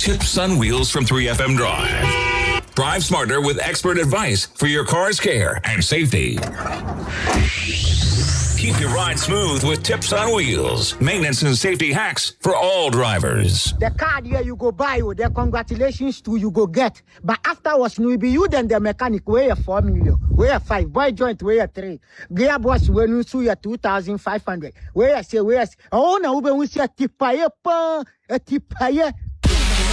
Tips on Wheels from 3FM Drive. Drive smarter with expert advice for your car's care and safety. Keep your ride smooth with Tips on Wheels. Maintenance and safety hacks for all drivers. The car here you go buy, the congratulations to you go get. But afterwards, it will be you then the mechanic, weigh 4 million, weigh 5, boy joint, weigh 3. Gearbox, when you sue 2,500. Weigh say, oh, now we say, a tipaye,